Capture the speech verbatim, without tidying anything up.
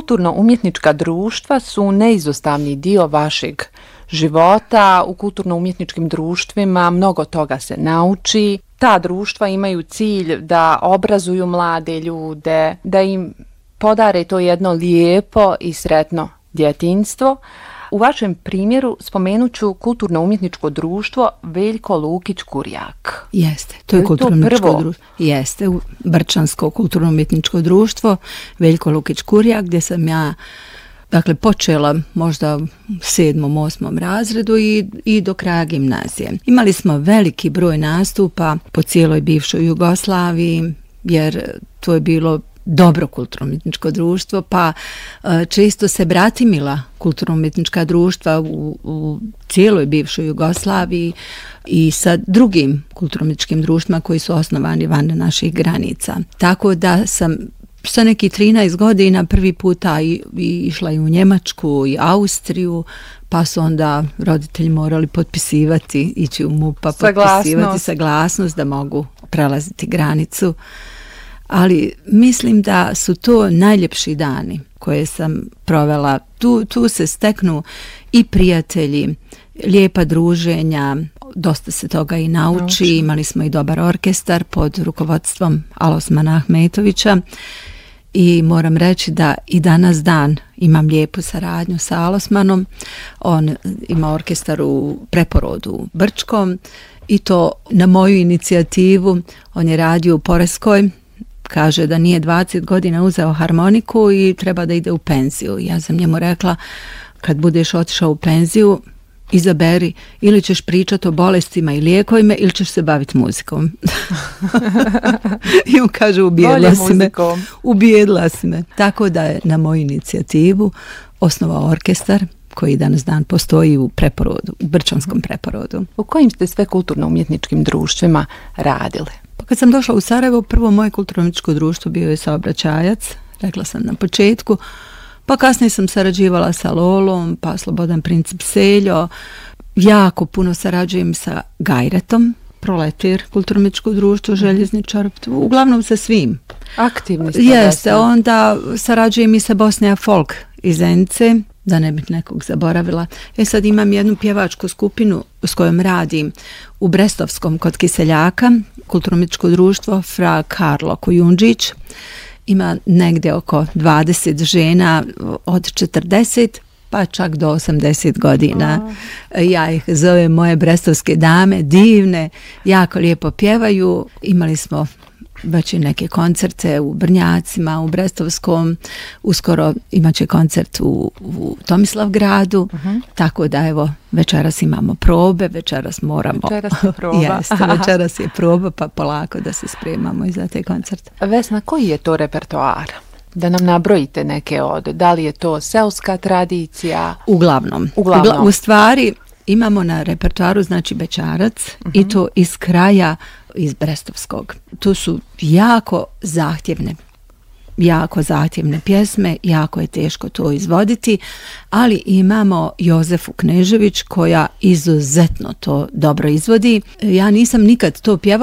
Kulturno-umjetnička društva su neizostavni dio vašeg života. U kulturno-umjetničkim društvima mnogo toga se nauči. Ta društva imaju cilj da obrazuju mlade ljude, da im podare to jedno lijepo i sretno djetinjstvo. U vašem primjeru spomenut ću kulturno-umjetničko društvo Veljko Lukić Kurjak. Jeste, to je, je kulturno-umjetničko društvo. Jeste, Brčansko kulturno-umjetničko društvo Veljko Lukić Kurjak, gdje sam ja dakle počela možda u sedmom, osmom razredu i, i do kraja gimnazije. Imali smo veliki broj nastupa po cijeloj bivšoj Jugoslaviji, jer to je bilo dobro kulturno-umjetničko društvo, pa često se bratimila kulturno-umjetnička društva u, u cijeloj bivšoj Jugoslaviji i sa drugim kulturno-umjetničkim društvima koji su osnovani van naših granica. Tako da sam sa neki trinaest godina prvi puta i, i išla i u Njemačku i Austriju, pa su onda roditelji morali potpisivati, ići u MUP-a, potpisivati saglasnost da mogu prelaziti granicu. Ali mislim da su to najljepši dani koje sam provela. Tu, tu se steknu i prijatelji, lijepa druženja, dosta se toga i nauči. nauči. Imali smo i dobar orkestar pod rukovodstvom Alosmana Ahmetovića i moram reći da i danas dan imam lijepu saradnju sa Alosmanom. On ima orkestar u Preporodu Brčkom i to na moju inicijativu. On je radio u Poreskoj. Kaže da nije dvadeset godina uzeo harmoniku i treba da ide u penziju. Ja sam njemu rekla, kad budeš otišao u penziju, izaberi ili ćeš pričati o bolestima i lijekovima ili ćeš se baviti muzikom. I on kaže, ubijedla si me. Ubijedla si me. Tako da je na moju inicijativu osnovao orkestar koji danas dan postoji u Preporodu, u Brčanskom Preporodu. U kojim ste sve kulturno-umjetničkim društvima radili? Pa kad sam došla u Sarajevo, prvo moje kulturno-umjetničko društvo bio je Saobraćajac, rekla sam na početku, pa kasnije sam sarađivala sa Lolom, pa Slobodan Princip Seljo, jako puno sarađujem sa Gajretom, Proletir, kulturno-umjetničko društvo, Željezničar, uglavnom sa svim. Aktivni ste. Jeste, onda sarađujem i sa Bosnija Folk iz Zenice, da ne bih nekog zaboravila. E sad imam jednu pjevačku skupinu s kojom radim u Brestovskom kod Kiseljaka, kulturno-umjetničko društvo Fra Karlo Kujundžić. Ima negdje oko dvadeset žena od četrdeset pa čak do osamdeset godina. Ja ih zovem moje brestovske dame, divne, jako lijepo pjevaju. Imali smo već i neke koncerte u Brnjacima, u Brestovskom, uskoro imaće koncert u, u Tomislavgradu, uh-huh. Tako da evo večeras imamo probe, večeras moramo... Večeras je proba. Jeste, večeras je proba, pa polako da se spremamo i za te koncerte. Vesna, koji je to repertoar? Da nam nabrojite neke od, da li je to seoska tradicija? Uglavnom. Uglavnom. Ugla, u stvari imamo na repertoaru znači Bećarac, uh-huh. I to iz kraja iz Brestovskog. Tu su jako zahtjevne, jako zahtjevne pjesme, jako je teško to izvoditi, ali imamo Jozefu Knežević koja izuzetno to dobro izvodi. Ja nisam nikad to pjevala,